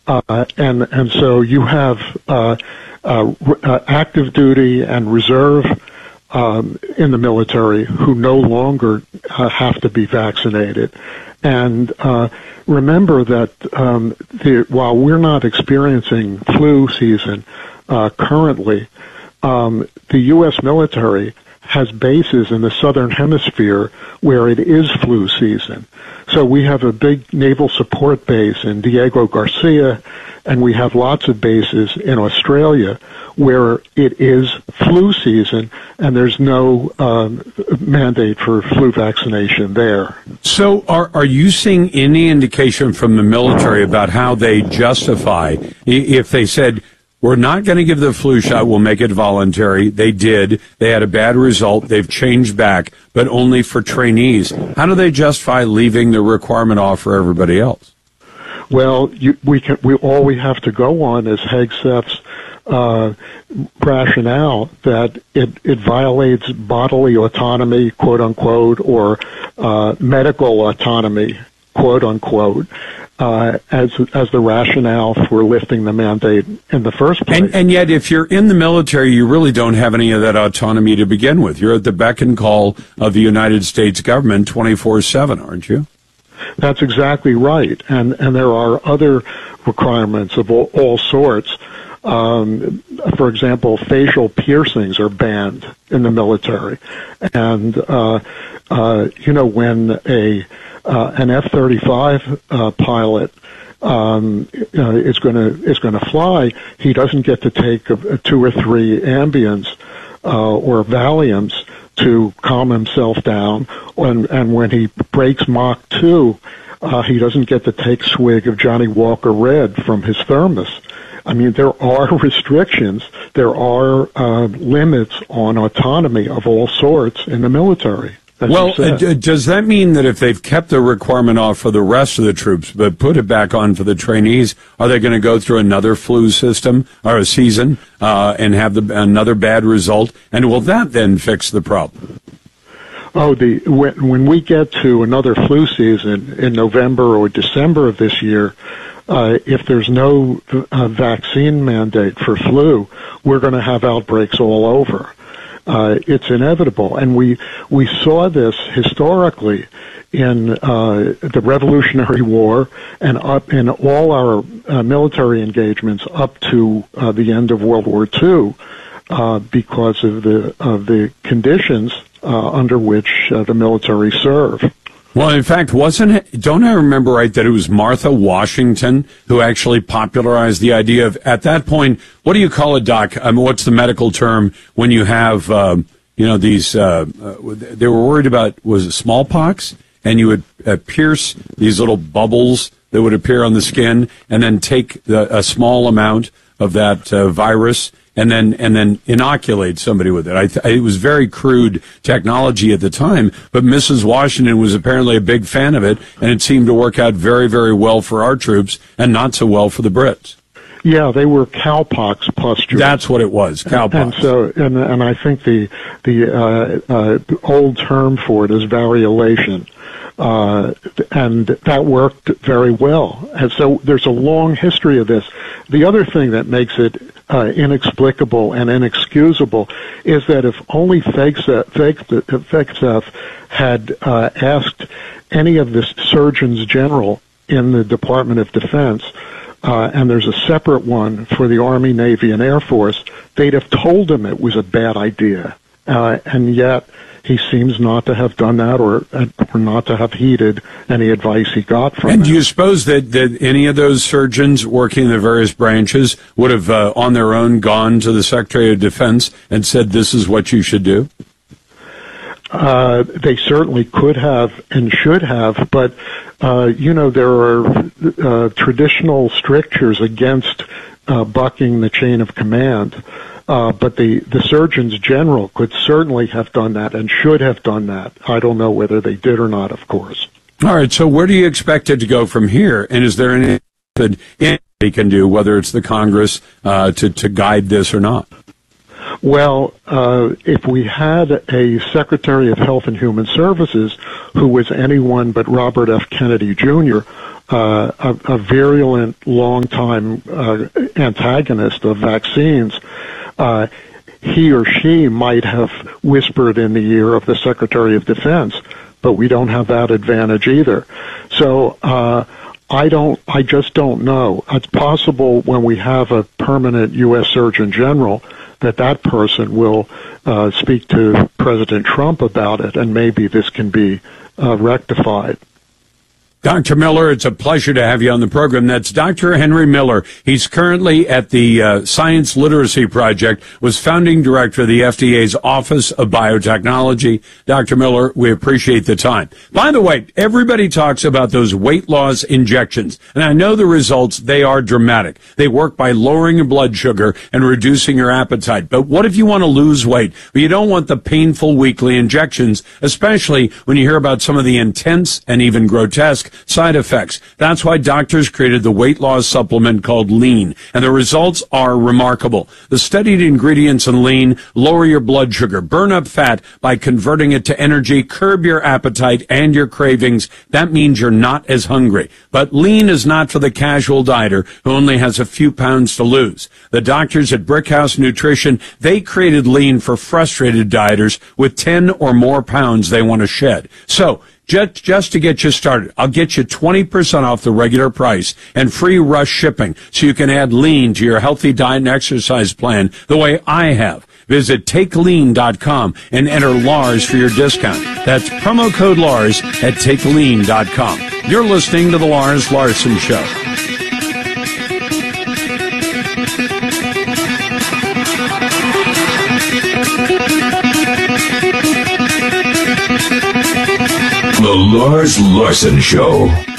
And so you have active duty and reserve in the military who no longer have to be vaccinated. And remember that while we're not experiencing flu season currently, the U.S. military has bases in the southern hemisphere where it is flu season. So we have a big naval support base in Diego Garcia, and we have lots of bases in Australia where it is flu season, and there's no mandate for flu vaccination there. So are you seeing any indication from the military about how they justify, if they said, we're not going to give the flu shot, we'll make it voluntary? They did. They had a bad result. They've changed back, but only for trainees. How do they justify leaving the requirement off for everybody else? Well, all we have to go on is Hegseth's rationale that it violates bodily autonomy, quote unquote, or medical autonomy, quote unquote, as the rationale for lifting the mandate in the first place. And yet, if you're in the military, you really don't have any of that autonomy to begin with. You're at the beck and call of the United States government 24/7, aren't you? That's exactly right. And there are other requirements of all sorts. For example, facial piercings are banned in the military. And, when an F-35 pilot is going to fly, he doesn't get to take 2 or 3 Ambiens or Valiums to calm himself down, and when he breaks Mach 2, he doesn't get to take a swig of Johnny Walker Red from his thermos. I mean, there are restrictions, there are limits on autonomy of all sorts in the military. Well, does that mean that if they've kept the requirement off for the rest of the troops but put it back on for the trainees, are they going to go through another flu system or a season and have another bad result? And will that then fix the problem? Oh, when we get to another flu season in November or December of this year, if there's no vaccine mandate for flu, we're going to have outbreaks all over. It's inevitable, and we saw this historically in the Revolutionary War and up in all our military engagements up to the end of World War II, because of the conditions under which the military served. Well, in fact, don't I remember right that it was Martha Washington who actually popularized the idea of, at that point, what do you call it, Doc? I mean, what's the medical term when you have, these, they were worried about, was it smallpox? And you would pierce these little bubbles that would appear on the skin and then take a small amount of that virus and then inoculate somebody with it. It was very crude technology at the time, but Mrs. Washington was apparently a big fan of it, and it seemed to work out very, very well for our troops and not so well for the Brits. Yeah, they were cowpox pustules. That's what it was, cowpox. And so, and I think the old term for it is variolation. And that worked very well. And so there's a long history of this. The other thing that makes it inexplicable and inexcusable is that if only Hegseth had asked any of the surgeons general in the Department of Defense, and there's a separate one for the Army, Navy, and Air Force, they'd have told him it was a bad idea. And yet he seems not to have done that or not to have heeded any advice he got from And him. do you suppose that any of those surgeons working in the various branches would have, on their own, gone to the Secretary of Defense and said, this is what you should do? They certainly could have and should have, but, there are traditional strictures against bucking the chain of command. But the surgeons general could certainly have done that and should have done that. I don't know whether they did or not, of course. All right, so where do you expect it to go from here? And is there anything that anybody can do, whether it's the Congress, to guide this or not? Well, if we had a Secretary of Health and Human Services who was anyone but Robert F. Kennedy Jr., a virulent, long-time antagonist of vaccines, he or she might have whispered in the ear of the Secretary of Defense, but we don't have that advantage either. So I just don't know. It's possible when we have a permanent U.S. Surgeon General that person will speak to President Trump about it, and maybe this can be rectified. Dr. Miller, it's a pleasure to have you on the program. That's Dr. Henry Miller. He's currently at the Science Literacy Project, was founding director of the FDA's Office of Biotechnology. Dr. Miller, we appreciate the time. By the way, everybody talks about those weight loss injections, and I know the results, they are dramatic. They work by lowering your blood sugar and reducing your appetite. But what if you want to lose weight, but you don't want the painful weekly injections, especially when you hear about some of the intense and even grotesque side effects? That's why doctors created the weight loss supplement called Lean, and the results are remarkable. The studied ingredients in Lean lower your blood sugar, burn up fat by converting it to energy, curb your appetite and your cravings. That means you're not as hungry. But Lean is not for the casual dieter who only has a few pounds to lose. The doctors at Brickhouse Nutrition, they created Lean for frustrated dieters with 10 or more pounds they want to shed. So, just to get you started, I'll get you 20% off the regular price and free rush shipping so you can add Lean to your healthy diet and exercise plan the way I have. Visit TakeLean.com and enter Lars for your discount. That's promo code Lars at TakeLean.com. You're listening to The Lars Larson Show. The Lars Larson Show.